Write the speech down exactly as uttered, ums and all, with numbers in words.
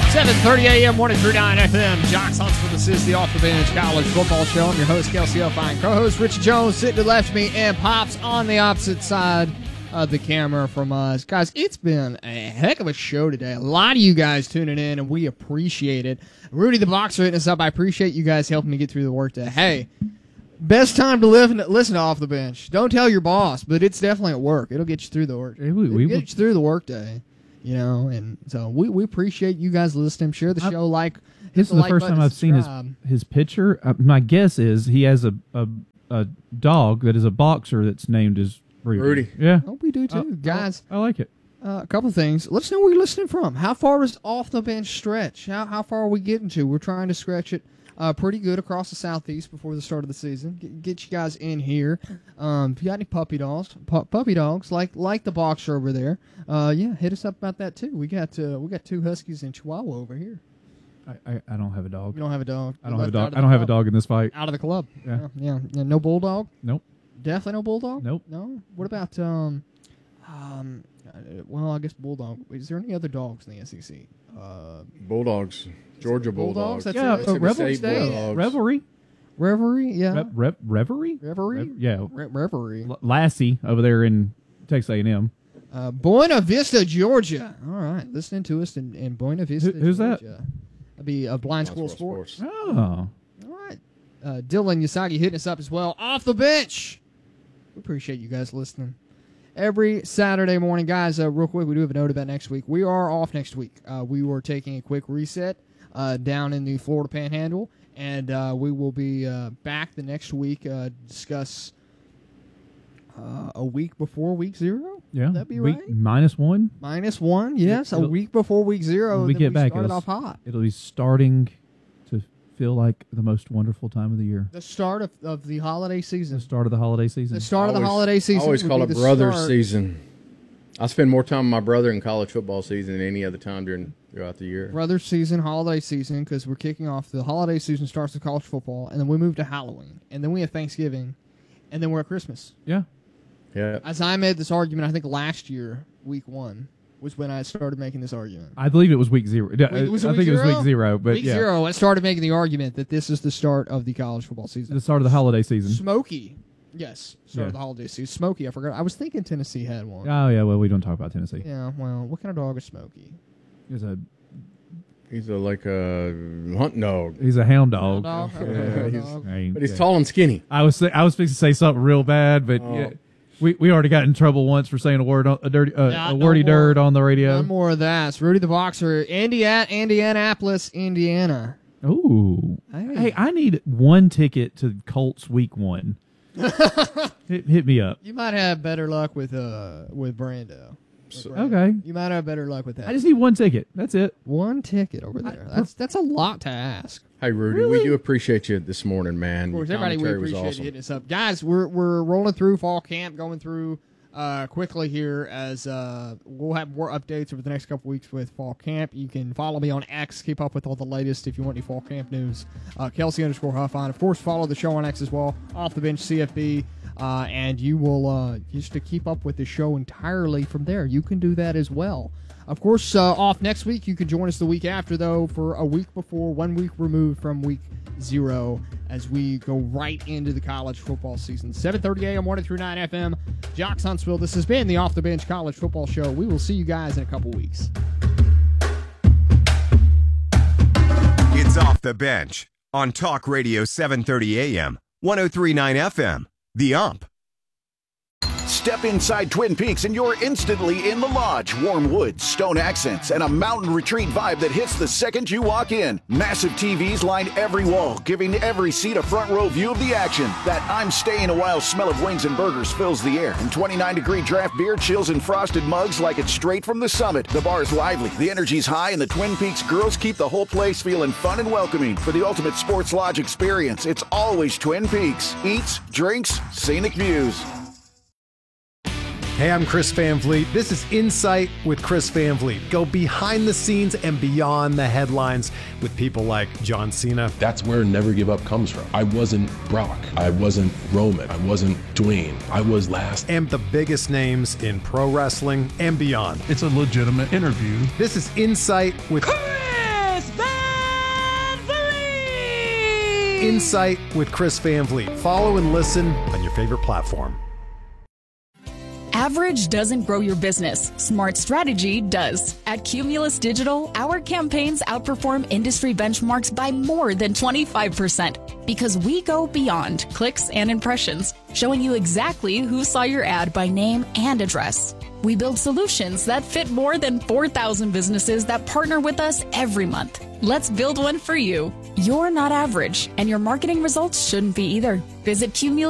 seven thirty a.m. one oh three point nine F M. Jocks Huntsville. This is the Off the Bench College Football Show. I'm your host, Kelsey Elfine. Co-host Richard Jones sitting to the left of me, and Pops on the opposite side of the camera from us. Guys, it's been a heck of a show today. A lot of you guys tuning in, and we appreciate it. Rudy the Boxer hitting us up. I appreciate you guys helping me get through the workday. Hey, best time to live, listen to Off the Bench. Don't tell your boss, but it's definitely at work. It'll get you through the work. Hey, we, we, It'll get you through the workday. You know, and so we, we appreciate you guys listening. Share the show. Like this is the like first time I've seen his his picture. Uh, my guess is he has a, a a dog that is a boxer that's named as Rudy. Rudy. Yeah. Oh, we do too, uh, guys. I, I like it. Uh, a couple of things. Let us know where you're listening from. How far is Off the Bench stretch? How how far are we getting to? We're trying to stretch it uh, pretty good across the Southeast before the start of the season. Get, get you guys in here. Um, if you got any puppy dogs, pu- puppy dogs like like the boxer over there, uh, yeah, hit us up about that too. We got uh, we got two huskies and Chihuahua over here. I, I, I don't have a dog. You don't have a dog. I don't have a dog. I don't have a dog in this fight. Out of the club. Yeah. Yeah. yeah. yeah. No bulldog. Nope. Definitely no bulldog. Nope. No. What about um, um, uh, well, I guess bulldog. Is there any other dogs in the S E C? Uh, Bulldogs. Georgia Bulldogs. Bulldogs? That's yeah, it. uh, Revelry. Bulldogs. Revelry. Reverie, yeah. Re- Re- Reverie? Reverie? Re- yeah. Re- Reverie. L- Lassie over there in Texas A and M. Uh, Buena Vista, Georgia. All right, listening to us in, in Buena Vista, Who, who's Georgia. that? That'd be uh, Blind Blind Squirrel Squirrel Sports. Sports. Oh. All right. Uh, Dylan Yasagi hitting us up as well. Off the Bench. We appreciate you guys listening. Every Saturday morning, guys, uh, real quick, we do have a note about next week. We are off next week. Uh, we were taking a quick reset uh, down in the Florida Panhandle, and uh, we will be uh, back the next week uh, discuss uh, a week before week zero. Yeah. Would that be week right? Minus one. Minus one, yes, a It'll- week before week zero. When we then get we back, started it'll off hot. It'll be starting to feel like the most wonderful time of the year. The start of, of the holiday season. The start of the holiday season. The start of the Always- holiday season. I always would call be it the brother start. season. I spend more time with my brother in college football season than any other time during throughout the year. Brother season, holiday season, because we're kicking off. The holiday season starts with college football, and then we move to Halloween, and then we have Thanksgiving, and then we're at Christmas. Yeah. Yeah. As I made this argument, I think last year, week one, was when I started making this argument. I believe it was week zero. Yeah, Wait, was it I week think it was zero? week zero, but week yeah. zero, I started making the argument that this is the start of the college football season. The start of the holiday season. Smoky. Yes, start Yeah. of the holiday season. Smoky, I forgot. I was thinking Tennessee had one. Oh, yeah, well, we don't talk about Tennessee. Yeah, well, what kind of dog is Smoky? He's a He's a, like a hunt dog. he's a hound dog. Dog? Yeah, Okay, he's- dog. I mean, But he's yeah. tall and skinny. I was I was fixing to say something real bad, but Oh. yeah, we we already got in trouble once for saying a word on, a dirty uh, Yeah, a no wordy more. dirt on the radio. None more of that. It's Rudy the Boxer, Indiana, Indianapolis, Indiana. Ooh, Hey. hey, I need one ticket to Colts Week One. hit, hit me up. You might have better luck with uh with Brando. With So- Brando. Okay. You might have better luck with that. I just need one ticket. That's it. One ticket over there. That's that's a lot to ask. Hey, Rudy, Really? we do appreciate you this morning, man. Of course, Your everybody we commentary was appreciate awesome. you hitting us up, guys. We're we're rolling through fall camp, going through uh, quickly here as uh, we'll have more updates over the next couple weeks with fall camp. You can follow me on X, keep up with all the latest if you want any fall camp news. Uh, Kelsey underscore Huffine. Of course, follow the show on X as well. Off the Bench C F B. Uh, and you will uh, just to keep up with the show entirely from there. You can do that as well. Of course, uh, off next week. You can join us the week after, though, for a week before, one week removed from week zero, as we go right into the college football season. seven thirty a.m. one oh three point nine F M. Jocks Huntsville. This has been the Off the Bench College Football Show. We will see you guys in a couple weeks. It's Off the Bench on Talk Radio seven thirty A M, one oh three point nine F M. The Ump. Step inside Twin Peaks and you're instantly in the lodge. Warm woods, stone accents, and a mountain retreat vibe that hits the second you walk in. Massive T Vs line every wall, giving every seat a front row view of the action. That I'm staying a while smell of wings and burgers fills the air. And twenty-nine degree draft beer chills in frosted mugs like it's straight from the summit. The bar's lively, the energy's high, and the Twin Peaks girls keep the whole place feeling fun and welcoming. For the ultimate sports lodge experience, it's always Twin Peaks. Eats, drinks, scenic views. Hey, I'm Chris Van Vliet. This is Insight with Chris Van Vliet. Go behind the scenes and beyond the headlines with people like John Cena. That's where Never Give Up comes from. I wasn't Brock. I wasn't Roman. I wasn't Dwayne. I was last. And the biggest names in pro wrestling and beyond. It's a legitimate interview. This is Insight with Insight with Chris Van Vliet. Follow and listen on your favorite platform. Average doesn't grow your business. Smart strategy does. At Cumulus Digital, our campaigns outperform industry benchmarks by more than twenty-five percent because we go beyond clicks and impressions, showing you exactly who saw your ad by name and address. We build solutions that fit more than four thousand businesses that partner with us every month. Let's build one for you. You're not average, and your marketing results shouldn't be either. Visit Cumulus